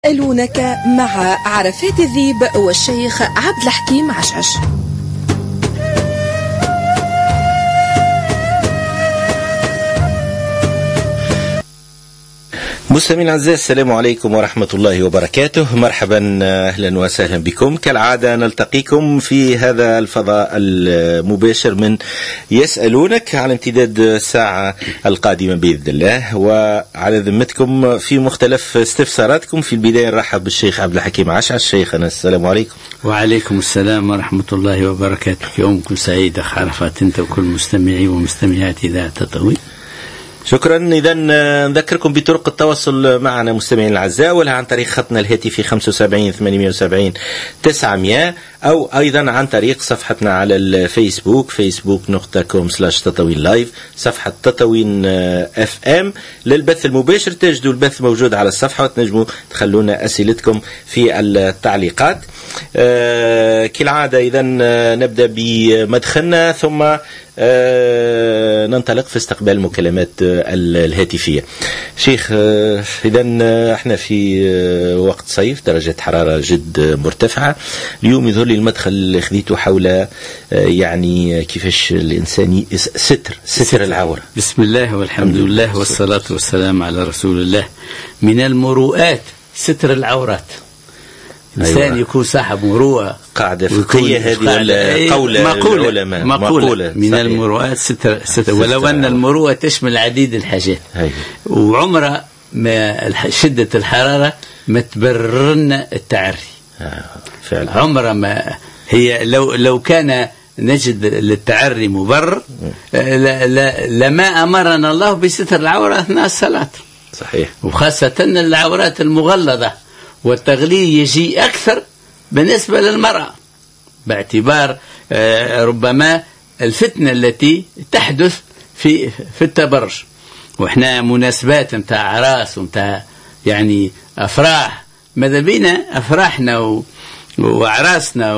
يسألونك مع عرفات الذيب والشيخ عبد الحكيم عشعش. مستمعين الأعزاء، السلام عليكم ورحمة الله وبركاته. مرحبا، أهلا وسهلا بكم. كالعادة نلتقيكم في هذا الفضاء المباشر من يسألونك على امتداد الساعة القادمة بإذن الله، وعلى ذمتكم في مختلف استفساراتكم. في البداية نرحب بالشيخ عبد الحكيم عشعش. شيخنا السلام عليكم. وعليكم السلام ورحمة الله وبركاته. يومكم سعيد أخ عرفات، أنت وكل مستمعي ومستمعات إذاعة تطوي. شكرا. إذا نذكركم بطرق التواصل معنا مستمعين الأعزاء، ولا عن طريق خطنا الهاتفي 75 870 900، أو أيضا عن طريق صفحتنا على الفيسبوك facebook.com/تطوين لايف، صفحة تطوين FM للبث المباشر. تجدوا البث موجود على الصفحة وتنجموا تخلونا أسئلتكم في التعليقات. كالعادة إذا نبدأ بمدخلنا ثم ننطلق في استقبال المكالمات الهاتفية. شيخ، إذا احنا في وقت صيف، درجة حرارة جد مرتفعة. اليوم يظهر لي المدخل اللي خذيته حول يعني كيفاش الإنسان ستر العورة. بسم الله والحمد لله والصلاة والسلام على رسول الله. من المروءات ستر العورات. إنسان يكون صاحب مروءة. قاعدة فقهية هذه ولا قول العلماء؟ مقولة من المروءات ستر ولو أن المروءة تشمل عديد الحاجات. وعمره ما شدة الحرارة ما تبررنا التعري. فعلا. عمره ما هي لو كان نجد للتعري مبرر لما أمرنا الله بستر العورة أثناء الصلاة. صحيح. وخاصة العورات المغلظة، والتغليظ يجي أكثر بالنسبة للمرأة باعتبار ربما الفتنة التي تحدث في التبرج. وإحنا مناسبات متاع عراس ومتاع يعني أفراح، ماذا بينا أفراحنا وعراسنا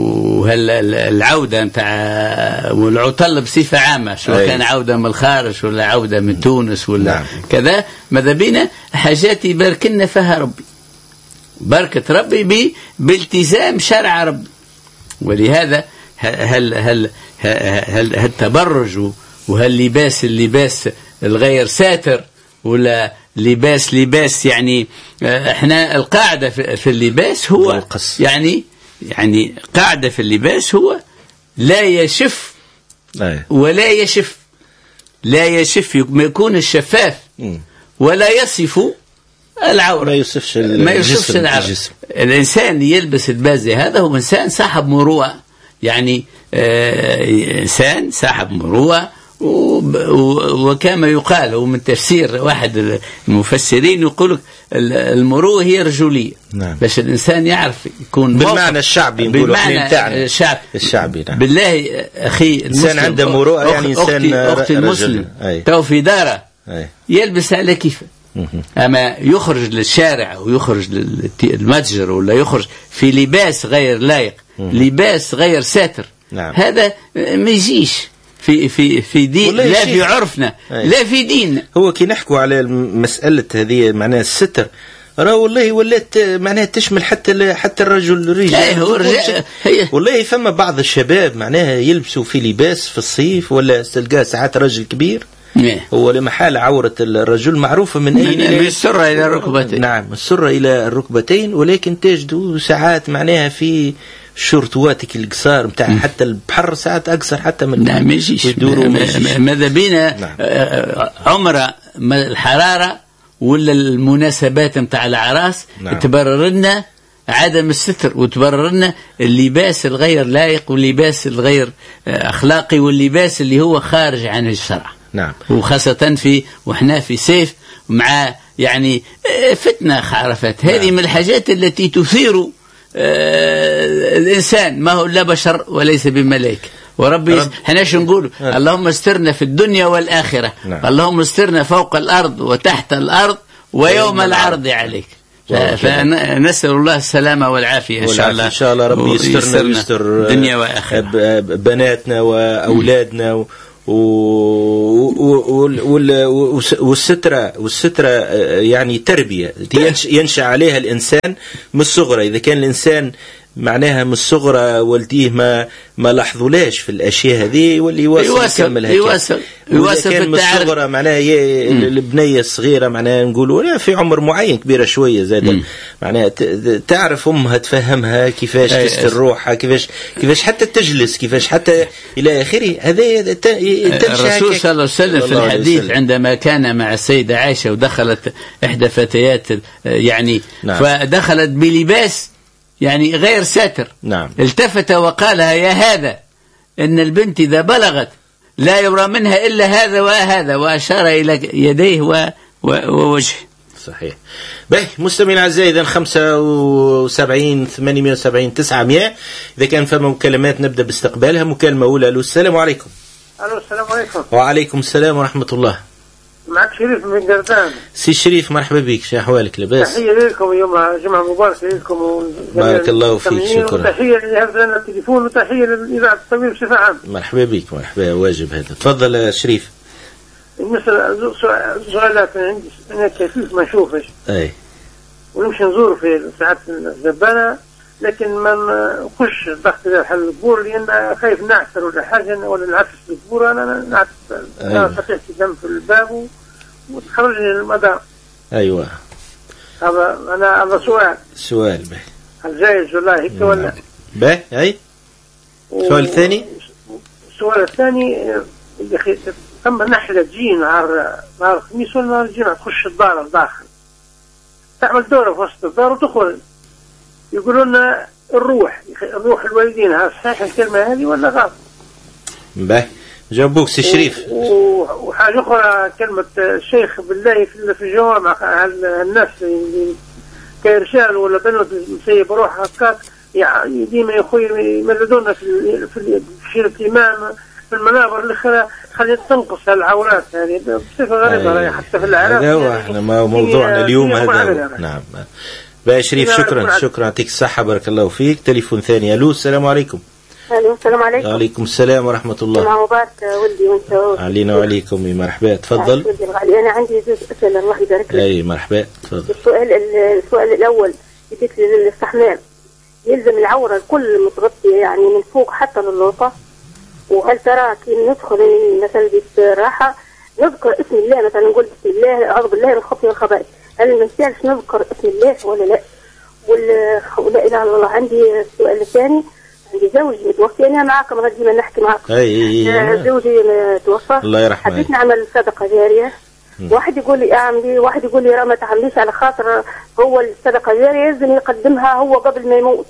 والعودة متاع والعطل بصفة عامة، سواء كان عودة من الخارج ولا عودة من تونس ولا كذا، ماذا بينا حاجات يباركنا فيها ربي، بركة ربي بالتزام شرع ربي. ولهذا هل التبرج اللباس الغير ساتر ولا لباس يعني احنا القاعدة في اللباس هو يعني قاعدة في اللباس هو لا يشف ولا يشف، لا يشف ما يكون الشفاف ولا يصف العورة، ما يوصفش العورة. الإنسان يلبس البازي هذا هو إنسان صاحب مروءة، يعني إنسان صاحب مروءة. وكما يقال ومن تفسير واحد المفسرين يقول المروءة هي رجولية. نعم. باش الإنسان يعرف يكون بالمعنى الشعبي، بالمعنى الشعبي. نعم. بالله أخي إنسان عنده مروءة، يعني إنسان أختي المسلم تو في داره يلبس على كيفه، أما يخرج للشارع ويخرج للمتجر ولا يخرج في لباس غير لائق، لباس غير ساتر. نعم. هذا ما يجيش في دين، لا في عرفنا لا في دين. هو كي نحكوا على مسألة هذه معناها الستر، راه والله ولات معناها تشمل حتى الرجال. والله فما بعض الشباب معناها يلبسوا في لباس في الصيف، ولا تلقاه ساعات رجل كبير هو لمحال عورة الرجل معروفة من السرة إلى الركبتين. نعم، السرة إلى الركبتين، ولكن تجدوا ساعات معناها في شورتواتك القصار متاع حتى البحر ساعات أقصر حتى من نعم ما يجيش. ماذا بينا عمره الحرارة ولا المناسبات متاع العراس تبرر لنا عدم الستر، وتبرر لنا اللباس الغير لائق واللباس الغير أخلاقي واللباس اللي هو خارج عن الشرع. نعم. وخاصة وإحنا في صيف مع يعني فتنة عرفت. هذه من الحاجات التي تثير الإنسان، ما هو لا بشر وليس بملائكة. وربي احنا شو نقول؟ اللهم استرنا في الدنيا والآخرة. اللهم استرنا فوق الأرض وتحت الأرض ويوم العرض عليك. فنسأل الله السلامة والعافية إن شاء الله. إن شاء الله ربي يسترنا ويستر دنيا وآخرة، بناتنا وأولادنا والسترة يعني تربية ينشأ عليها الإنسان من الصغرى. إذا كان الإنسان معناها من الصغرى والديه ما لاحظولاش في الاشياء هذه واللي يواصل كان من الصغرى معناها البنيه الصغيره معناها نقولوا في عمر معين كبيره شويه زاد معناها تعرف امها تفهمها كيفاش تستر روحها كيفاش حتى تجلس كيفاش حتى الى اخره. هذا الرسول صلى الله عليه وسلم في الحديث عندما كان مع السيده عائشه ودخلت احدى فتيات يعني فدخلت بلباس يعني غير ساتر. نعم. التفت وقالها يا هذا إن البنت إذا بلغت لا يرى منها إلا هذا وهذا وأشار إلى يديه ووجهه. صحيح. به مستمعين أعزائي إذا 75 870 900 إذا كان فما مكالمات نبدأ باستقبالها. مكالمة أولى. السلام عليكم. ألو السلام عليكم. وعليكم السلام ورحمة الله. معك شريف من قردان. سي شريف مرحبا بك. شو أحوالك؟ لاباس؟ تحية لكم يوم جمعة مباركة لكم. بارك الله فيك. شكرا. تحية لهذا لنا التليفون وتحية للإذاعة الطبيب بصفة عامة. مرحبا بك. مرحبا. واجب هذا. تفضل شريف. مثل سؤالات عندي أنا كيف ما نشوفش. أي. ونمشي نزور في ساعات الزبانة لكن ما نخش ضغط حل القبور لأن خايف نعثر ولا حاجة ولا نعفس القبور. أنا نعثر فتحت دم في الباب وتخرجني المدار. أيوة. هذا سؤال به. هل جايز ولا هيك ولا؟ به أي. السؤال الثاني. السؤال الثاني يا أخي ثم نحلة تجي نهار الخميس ولا نهار الجمعة تخش الدار داخل تعمل دورة في وسط الدار وتخرج يقولون لنا الروح الوالدين. هل صحيح الكلمة هذه ولا غلط؟ به جاوبوك سي شريف. وحاجة أخرى كلمة الشيخ بالله في الجوامع الناس كإرشال ولا بنت مسيب روح هكاك يعني ديما يا أخوي يمردونا في شير الإمام في المنابر اللي خلي تنقص العورات يعني بصفة غريبة حتى في العراق. هذا هو احنا موضوعنا اليوم هذا. نعم. باي شريف شكرا يعطيك الصحة بارك الله فيك. تليفون ثاني. ألو السلام عليكم. الو السلام عليكم. وعليكم السلام ورحمة الله. جمعة مباركة ولدي وانت. علينا وعليكم. مرحبا تفضل. أنا عندي زوج أسئلة الله يبارك لك. أي مرحبا تفضل. السؤال الأول يجيك للاستحمام يلزم العورة الكل متغطية يعني من فوق حتى للوطة. وهل ترى كي ندخل مثلا بالراحة نذكر اسم الله مثلا نقول بسم الله أعوذ بالله من الخبث والخبائث هل ما ينفعش نذكر اسم الله ولا لا؟ ولا إله إلا الله. عندي السؤال الثاني عندي زوجي متوفي أنا معكم ديما نحكي معكم. زوجي متوفى الله يرحمه. حبيت نعمل صدقة جارية. واحد يقول لي اعملي واحد يقول لي ما تعمليش على خاطر هو الصدقة الجارية لازم يقدمها هو قبل ما يموت.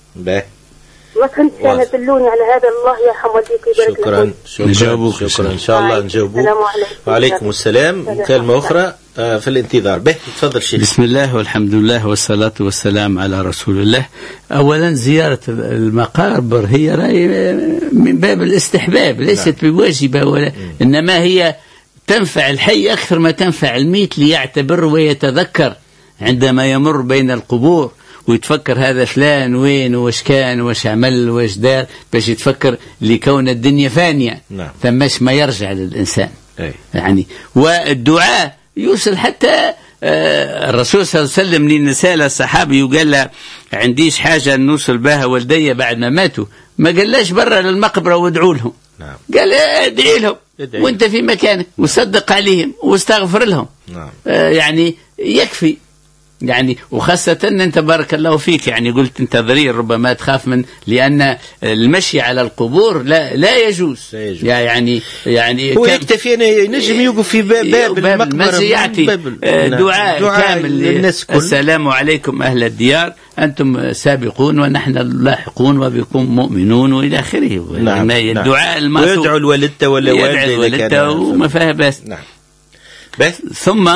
وكنت كانت دلوني على هذا. الله يرحم والديك ويبارك لكم. شكرا إن شاء الله نجاوبوك. السلام عليكم. وعليكم السلام. كلمة أخرى في الانتظار. به تفضل شيخ. بسم الله والحمد لله والصلاة والسلام على رسول الله. أولا زيارة المقابر هي من باب الاستحباب ليست بواجبة ولا إنما هي تنفع الحي أكثر ما تنفع الميت ليعتبر ويتذكر عندما يمر بين القبور ويتفكر هذا فلان وين وش كان وش عمل وش دار باش يتفكر لكون الدنيا فانية. ثماش ما يرجع للإنسان. يعني والدعاء يوصل حتى الرسول صلى الله عليه وسلم للنساء الصحابي وقال له عنديش حاجة نوصل بها والدي بعد ما ماتوا ما قالش برا للمقبرة وادعوا لهم. قال ادعي لهم وانت في مكانك وصدق عليهم واستغفر لهم. يعني يكفي يعني وخاصة أنت بارك الله فيك يعني قلت أنت ضرير ربما تخاف من لأن المشي على القبور لا يجوز. يعني هو يكتفي أن ينجم يوقف في باب المقبرة يعطي دعاء كامل للناس كل. السلام عليكم أهل الديار أنتم سابقون ونحن لاحقون وبكم مؤمنون وإلى آخره. نعم. الدعاء الماثور ويدعو الوالدة ولا والدة وما فيها بس. بس ثم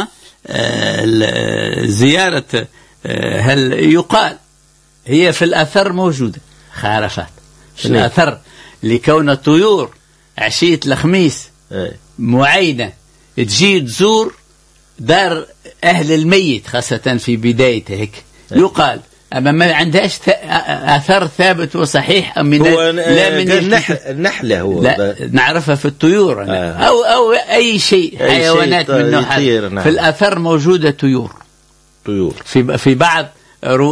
زيارة هل يقال هي في الأثر موجودة خرافات في الأثر لكون الطيور عشية الخميس معينة تجي تزور دار أهل الميت خاصة في بدايته هيك يقال أما ما عندهاش أثر ثابت وصحيح من هو لا من النحلة هو لا نعرفها في الطيور أو أي شيء حيوانات من نوع في الأثر موجودة طيور في بعض